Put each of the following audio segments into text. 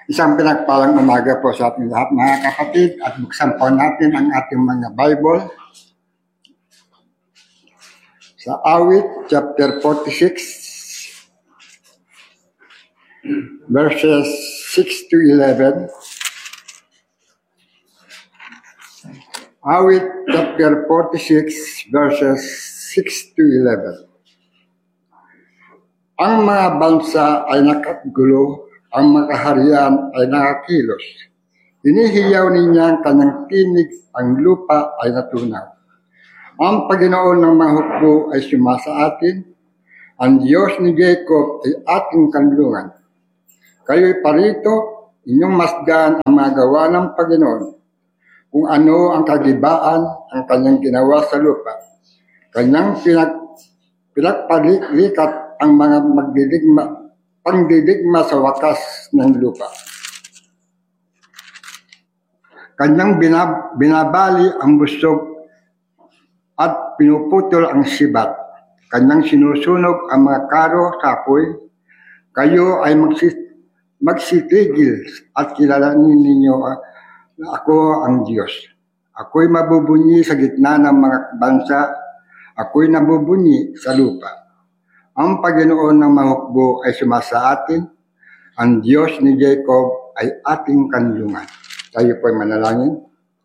Isang pinagpalang umaga po sa ating lahat mga kapatid at buksan po natin ang ating mga Bible sa Awit chapter 46 verses 6 to 11. Awit chapter 46 verses 6 to 11. Ang mga bansa ay nakagulo, ang makaharian ay nakakilos. Hinihiyaw niya ang kanyang tinig, ang lupa ay natunaw. Ang Panginoon ng mga hukbo ay sumasa atin. Ang Diyos ni Jacob ay ating kanlungan. Kayo'y parito, inyong masdan ang mga gawa ng Panginoon. Kung ano ang kagibaan, ang kanyang ginawa sa lupa. Kanyang pinagpalikat ang mga pangdidigma sa wakas ng lupa. Kanyang binabali ang busog at pinuputol ang sibat. Kanyang sinusunog ang mga karo sa apoy. Kayo ay magsitigil at kilalanin ninyo na ako ang Diyos. Ako'y mabubunyi sa gitna ng mga bansa. Ako'y nabubunyi sa lupa. Ang Panginoon ng mga hukbo ay sumasa atin. Ang Diyos ni Jacob ay ating kanlungan. Tayo po'y manalangin.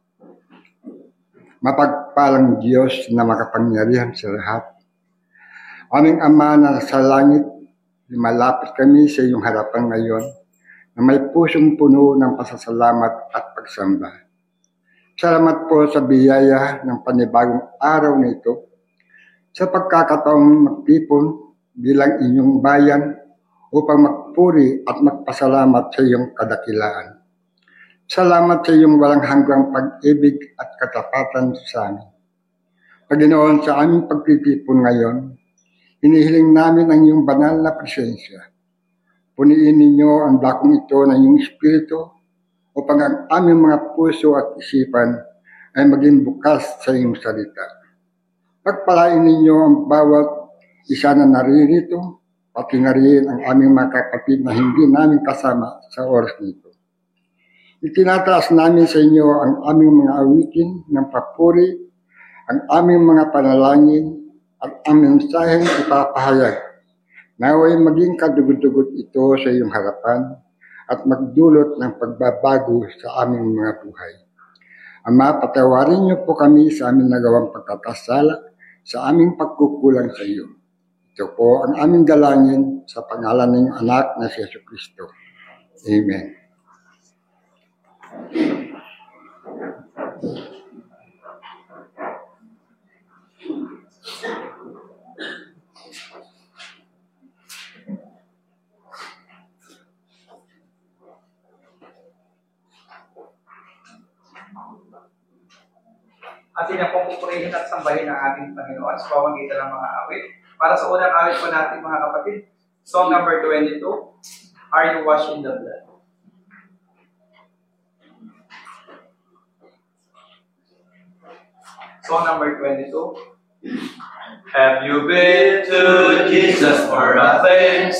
Mapagpalang Diyos na makapangyarihan sa lahat. Aming Ama na sa langit, malapit kami sa iyong harapan ngayon na may pusong puno ng pasasalamat at pagsamba. Salamat po sa biyaya ng panibagong araw na ito, sa pagkakataong magtipon bilang inyong bayan upang magpuri at magpasalamat sa iyong kadakilaan. Salamat sa iyong walang hanggang pag-ibig at katapatan sa amin. Panginoon, sa aming pagtitipon ngayon, hinihiling namin ang iyong banal na presensya. Puniin ninyo ang dakong ito ng iyong espiritu upang ang aming mga puso at isipan ay maging bukas sa iyong salita. Pagpalain ninyo ang bawat isa na naririto, pati na rin ang aming mga kapatid na hindi namin kasama sa oras nito. Itinataas namin sa inyo ang aming mga awitin ng papuri, ang aming mga panalangin, at ang mensaheng ipapahayag. Naway maging kadugod-dugod ito sa iyong harapan at magdulot ng pagbabago sa aming mga buhay. Ama, patawarin niyo po kami sa aming nagawang pagkakasala, sa aming pagkukulang sa iyo. Ito po ang aming dalangin sa pangalan ng anak na si Jesucristo. Amen. Atin na pong pupurihin at sambahin ang ating Panginoon sa pamamagitan ng mga awit. Para sa unang awit po natin mga kapatid, song number 22, Are You Washed in the Blood? Song number 22. Have you been to Jesus for a cleansing?